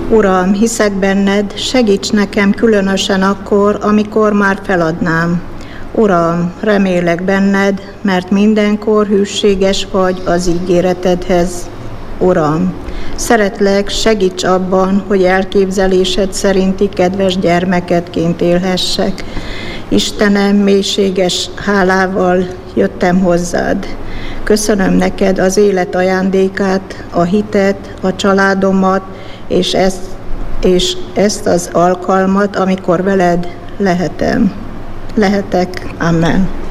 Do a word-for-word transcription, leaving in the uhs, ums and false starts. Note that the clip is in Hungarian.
Uram, hiszek benned, segíts nekem különösen akkor, amikor már feladnám. Uram, remélek benned, mert mindenkor hűséges vagy az ígéretedhez. Uram, szeretlek, segíts abban, hogy elképzelésed szerinti kedves gyermekedként élhessek. Istenem, mélységes hálával jöttem hozzád. Köszönöm neked az élet ajándékát, a hitet, a családomat, és ezt, és ezt az alkalmat, amikor veled lehetem. Lehetek. Amen.